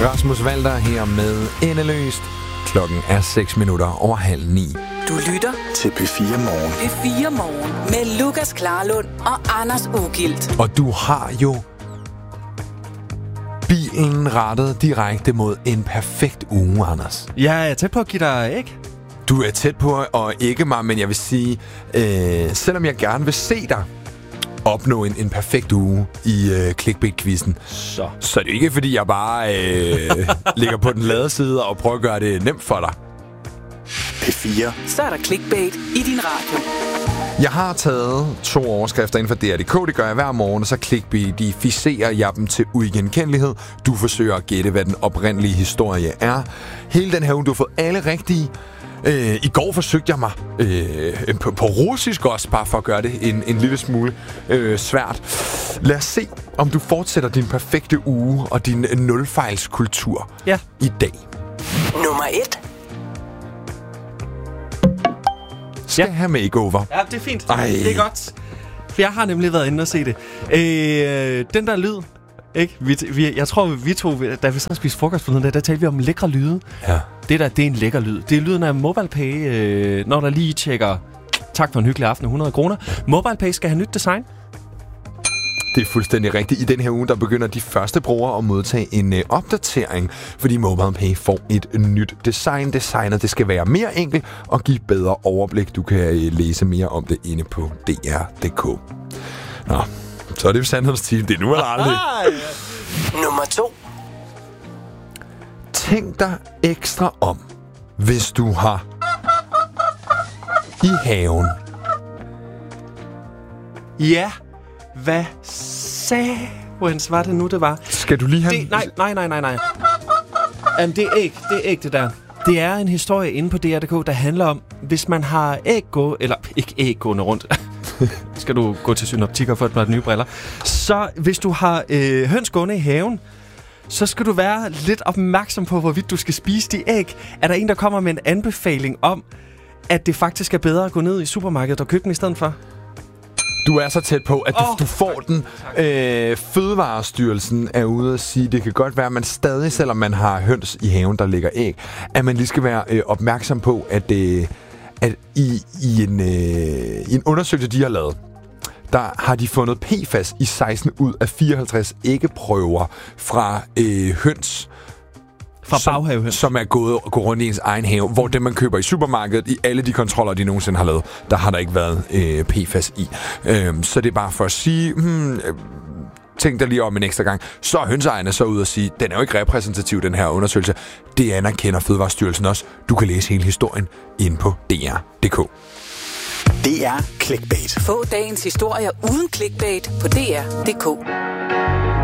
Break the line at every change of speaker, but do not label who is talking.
Rasmus Walter her med Endeløst. Klokken er 8:06.
Du lytter
til P4 Morgen.
P4 Morgen med Lukas Klarlund og Anders Ugilt.
Og du har jo bilen rettet direkte mod en perfekt uge, Anders.
Ja, jeg er tæt på at give dig æg.
Du er tæt på at ikke mig, men jeg vil sige, selvom jeg gerne vil se dig opnå en perfekt uge i clickbait-quizzen, så er det ikke, fordi jeg bare ligger på den lade side og prøver at gøre det nemt for dig.
P4.
Så er der clickbait i din radio.
Jeg har taget 2 overskrifter inden for DR.dk. Det gør jeg hver morgen, og så clickbaitificerer jeg dem til uigenkendelighed. Du forsøger at gætte, hvad den oprindelige historie er. Hele den her uge, du har fået alle rigtige. I går forsøgte jeg mig på russisk også, bare for at gøre det en lille smule svært. Lad os se, om du fortsætter din perfekte uge og din nulfejlskultur i dag.
Nummer 1.
Skal have makeover.
Ja, det er fint. Det er godt. For jeg har nemlig været inde og se det. Den der lyd, ikke? Jeg tror, vi to, da vi så spiste frokost forleden, der talte vi om lækre lyde. Ja. Det er en lækker lyd. Det er lyden af MobilePay, når der lige tjekker tak for en hyggelig aften, 100 kroner. MobilePay skal have nyt design.
Det er fuldstændig rigtigt. I den her uge, der begynder de første brugere at modtage en opdatering, fordi MobilePay får et nyt design. Designet, det skal være mere enkelt og give bedre overblik. Du kan læse mere om det inde på DR.dk. Nå, så er det jo sandhedsteam. Det er nu eller aldrig.
Nummer 2.
Tænk dig ekstra om, hvis du har i haven.
Ja, hvad sagde var det nu, det var?
Skal du lige have...
Nej. Det er æg, det der. Det er en historie inde på DR.dk, der handler om, hvis man har ikke æg gående rundt. Skal du gå til synoptik og få et par nye briller. Så hvis du har høns gående i haven, så skal du være lidt opmærksom på, hvorvidt du skal spise de æg. Er der en, der kommer med en anbefaling om, at det faktisk er bedre at gå ned i supermarkedet og købe dem i stedet for?
Du er så tæt på, at du får den. Fødevarestyrelsen er ude at sige, det kan godt være, at man stadig, selvom man har høns i haven, der ligger æg, at man lige skal være opmærksom på, at i en undersøgelse, de har lavet, der har de fundet PFAS i 16 ud af 54 æggeprøver fra høns, som er gået rundt i ens egen have, hvor det, man køber i supermarkedet, i alle de kontroller, de nogensinde har lavet, der har der ikke været PFAS i. Så det er bare for at sige, tænk dig lige om en ekstra gang. Så er hønseejerne så ud og sige, den er jo ikke repræsentativ, den her undersøgelse. Det anerkender Fødevarestyrelsen også. Du kan læse hele historien inde på DR.dk.
Det er clickbait.
Få dagens historier uden clickbait på DR.dk.